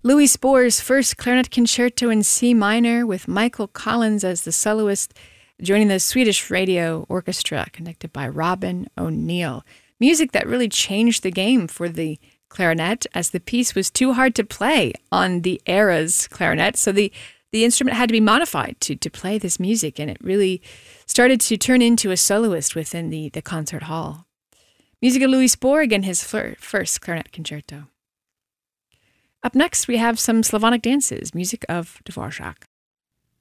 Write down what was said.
Louis Spohr's first clarinet concerto in C minor with Michael Collins as the soloist, joining the Swedish Radio Orchestra conducted by Robin O'Neill. Music that really changed the game for the clarinet, as the piece was too hard to play on the era's clarinet, so the instrument had to be modified to play this music, and it really started to turn into a soloist within the concert hall. Music of Louis Spohr, again his first clarinet concerto. Up next, we have some Slavonic dances, music of Dvorak.